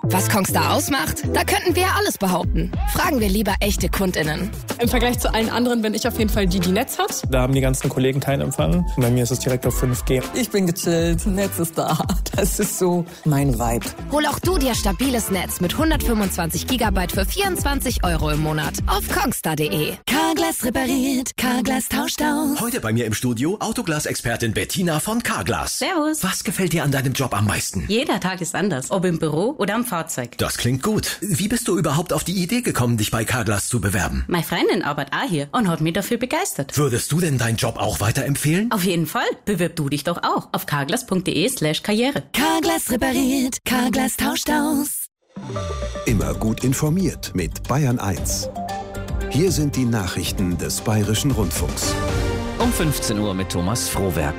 Was Kongstar ausmacht? Da könnten wir alles behaupten. Fragen wir lieber echte KundInnen. Im Vergleich zu allen anderen bin ich auf jeden Fall die Netz hat. Da haben die ganzen Kollegen keinen Empfang. Bei mir ist es direkt auf 5G. Ich bin gechillt, Netz ist da. Das ist so mein Vibe. Hol auch du dir stabiles Netz mit 125 GB für 24 € im Monat auf kongstar.de. Carglass repariert, Carglass tauscht aus. Heute bei mir im Studio Autoglas-Expertin Bettina von Carglass. Servus. Was gefällt dir an deinem Job am meisten? Jeder Tag ist anders, ob im Büro oder am Fahrzeug. Das klingt gut. Wie bist du überhaupt auf die Idee gekommen, dich bei Carglass zu bewerben? Meine Freundin arbeitet auch hier und hat mich dafür begeistert. Würdest du denn deinen Job auch weiterempfehlen? Auf jeden Fall. Bewirb du dich doch auch auf carglass.de/karriere. Carglass repariert, Carglass tauscht aus. Immer gut informiert mit Bayern 1. Hier sind die Nachrichten des Bayerischen Rundfunks. Um 15 Uhr mit Thomas Frohwerk.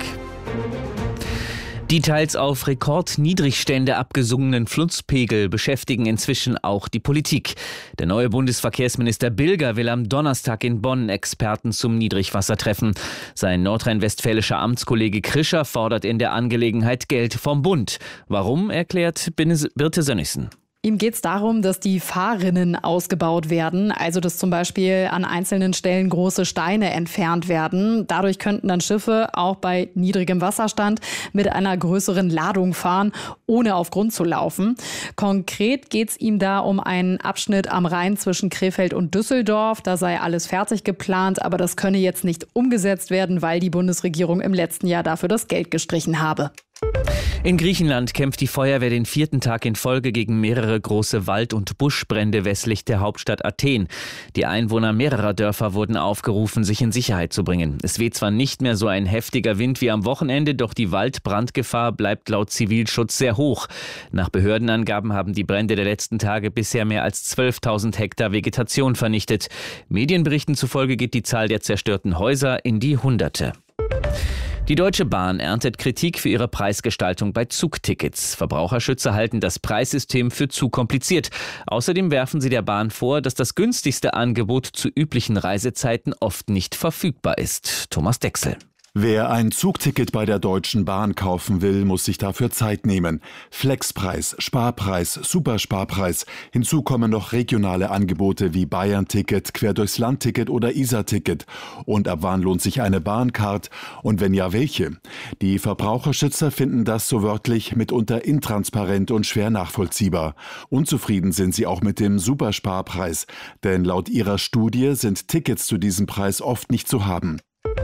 Die teils auf Rekordniedrigstände abgesunkenen Flusspegel beschäftigen inzwischen auch die Politik. Der neue Bundesverkehrsminister Bilger will am Donnerstag in Bonn Experten zum Niedrigwasser treffen. Sein nordrhein-westfälischer Amtskollege Krischer fordert in der Angelegenheit Geld vom Bund. Warum, erklärt Birte Sönnigsen. Ihm geht es darum, dass die Fahrrinnen ausgebaut werden, also dass zum Beispiel an einzelnen Stellen große Steine entfernt werden. Dadurch könnten dann Schiffe auch bei niedrigem Wasserstand mit einer größeren Ladung fahren, ohne auf Grund zu laufen. Konkret geht es ihm da um einen Abschnitt am Rhein zwischen Krefeld und Düsseldorf. Da sei alles fertig geplant, aber das könne jetzt nicht umgesetzt werden, weil die Bundesregierung im letzten Jahr dafür das Geld gestrichen habe. In Griechenland kämpft die Feuerwehr den 4. Tag in Folge gegen mehrere große Wald- und Buschbrände westlich der Hauptstadt Athen. Die Einwohner mehrerer Dörfer wurden aufgerufen, sich in Sicherheit zu bringen. Es weht zwar nicht mehr so ein heftiger Wind wie am Wochenende, doch die Waldbrandgefahr bleibt laut Zivilschutz sehr hoch. Nach Behördenangaben haben die Brände der letzten Tage bisher mehr als 12.000 Hektar Vegetation vernichtet. Medienberichten zufolge geht die Zahl der zerstörten Häuser in die Hunderte. Die Deutsche Bahn erntet Kritik für ihre Preisgestaltung bei Zugtickets. Verbraucherschützer halten das Preissystem für zu kompliziert. Außerdem werfen sie der Bahn vor, dass das günstigste Angebot zu üblichen Reisezeiten oft nicht verfügbar ist. Thomas Dechsel. Wer ein Zugticket bei der Deutschen Bahn kaufen will, muss sich dafür Zeit nehmen. Flexpreis, Sparpreis, Supersparpreis. Hinzu kommen noch regionale Angebote wie Bayern-Ticket, Quer-durchs-Land-Ticket oder Isar-Ticket. Und ab wann lohnt sich eine Bahncard? Und wenn ja, welche? Die Verbraucherschützer finden das so wörtlich mitunter intransparent und schwer nachvollziehbar. Unzufrieden sind sie auch mit dem Supersparpreis. Denn laut ihrer Studie sind Tickets zu diesem Preis oft nicht zu haben.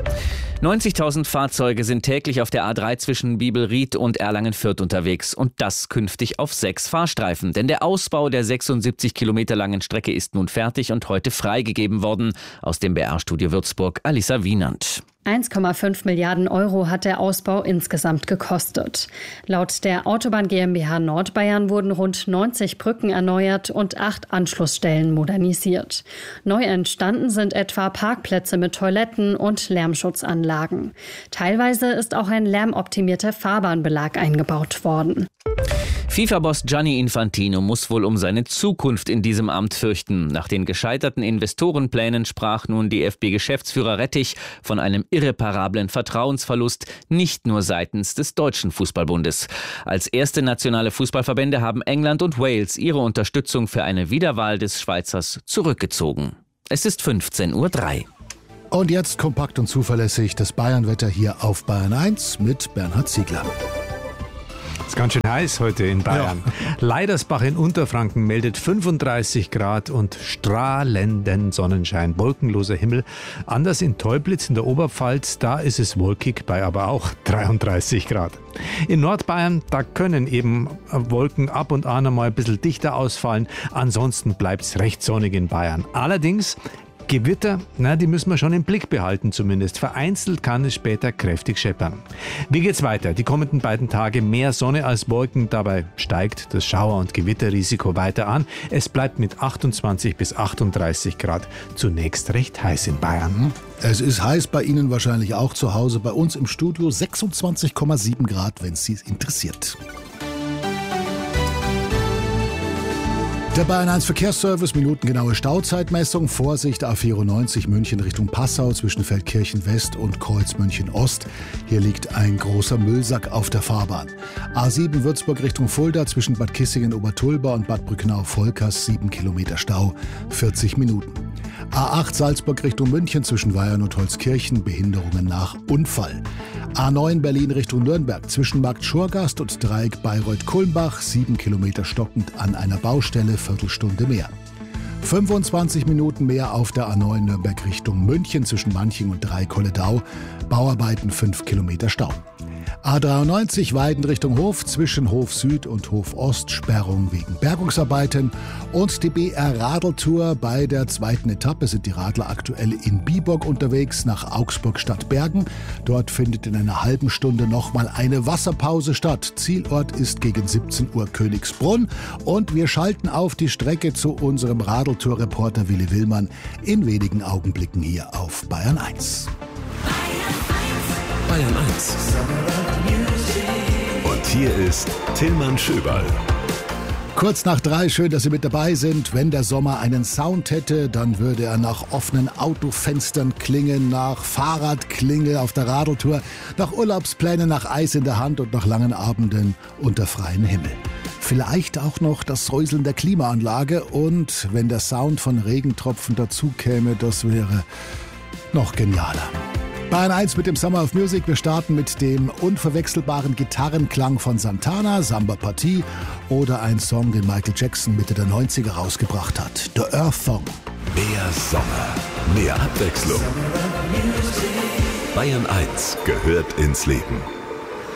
90.000 Fahrzeuge sind täglich auf der A3 zwischen Biebelried und Erlangen-Fürth unterwegs. Und das künftig auf 6 Fahrstreifen. Denn der Ausbau der 76 Kilometer langen Strecke ist nun fertig und heute freigegeben worden. Aus dem BR-Studio Würzburg, Alissa Wienand. 1,5 Milliarden € hat der Ausbau insgesamt gekostet. Laut der Autobahn GmbH Nordbayern wurden rund 90 Brücken erneuert und 8 Anschlussstellen modernisiert. Neu entstanden sind etwa Parkplätze mit Toiletten und Lärmschutzanlagen. Teilweise ist auch ein lärmoptimierter Fahrbahnbelag eingebaut worden. FIFA-Boss Gianni Infantino muss wohl um seine Zukunft in diesem Amt fürchten. Nach den gescheiterten Investorenplänen sprach nun DFB-Geschäftsführer Rettich von einem irreparablen Vertrauensverlust, nicht nur seitens des Deutschen Fußballbundes. Als erste nationale Fußballverbände haben England und Wales ihre Unterstützung für eine Wiederwahl des Schweizers zurückgezogen. Es ist 15:03 Uhr. Und jetzt kompakt und zuverlässig das Bayernwetter hier auf Bayern 1 mit Bernhard Ziegler. Es ist ganz schön heiß heute in Bayern. Ja. Leidersbach in Unterfranken meldet 35 Grad und strahlenden Sonnenschein, wolkenloser Himmel. Anders in Teublitz in der Oberpfalz, da ist es wolkig bei aber auch 33 Grad. In Nordbayern, da können eben Wolken ab und an einmal ein bisschen dichter ausfallen. Ansonsten bleibt es recht sonnig in Bayern. Allerdings Gewitter, die müssen wir schon im Blick behalten zumindest. Vereinzelt kann es später kräftig scheppern. Wie geht's weiter? Die kommenden beiden Tage mehr Sonne als Wolken. Dabei steigt das Schauer- und Gewitterrisiko weiter an. Es bleibt mit 28 bis 38 Grad zunächst recht heiß in Bayern. Es ist heiß bei Ihnen wahrscheinlich auch zu Hause. Bei uns im Studio 26,7 Grad, wenn es Sie interessiert. Der Bayern 1 Verkehrsservice, minutengenaue Stauzeitmessung. Vorsicht, A94 München Richtung Passau zwischen Feldkirchen West und Kreuz München Ost. Hier liegt ein großer Müllsack auf der Fahrbahn. A7 Würzburg Richtung Fulda zwischen Bad Kissingen-Obertulba und Bad Brücknau-Volkers 7 Kilometer Stau, 40 Minuten. A8 Salzburg Richtung München zwischen Weyern und Holzkirchen, Behinderungen nach Unfall. A9 Berlin Richtung Nürnberg zwischen Markt Schurgast und Dreieck Bayreuth-Kulmbach, 7 Kilometer stockend an einer Baustelle, Viertelstunde mehr. 25 Minuten mehr auf der A9 Nürnberg Richtung München zwischen Manching und Dreieck-Holledau, Bauarbeiten 5 Kilometer Stau. A93 Weiden Richtung Hof zwischen Hof Süd und Hof Ost, Sperrung wegen Bergungsarbeiten. Und die BR Radeltour. Bei der zweiten Etappe sind die Radler aktuell in Biburg unterwegs nach Augsburg Stadt Bergen. Dort findet in einer halben Stunde nochmal eine Wasserpause statt. Zielort ist gegen 17 Uhr Königsbrunn. Und wir schalten auf die Strecke zu unserem Radeltour-Reporter Willi Willmann in wenigen Augenblicken hier auf Bayern 1. Bayern 1. Und hier ist Tillmann Schöberl. Kurz nach 3, schön, dass Sie mit dabei sind. Wenn der Sommer einen Sound hätte, dann würde er nach offenen Autofenstern klingen, nach Fahrradklingel auf der Radeltour, nach Urlaubsplänen, nach Eis in der Hand und nach langen Abenden unter freiem Himmel. Vielleicht auch noch das Säuseln der Klimaanlage und wenn der Sound von Regentropfen dazu käme, das wäre noch genialer. Bayern 1 mit dem Summer of Music. Wir starten mit dem unverwechselbaren Gitarrenklang von Santana, Samba Partie oder ein Song, den Michael Jackson Mitte der 90er rausgebracht hat. The Earth Song. Mehr Sommer, mehr Abwechslung. Bayern 1 gehört ins Leben.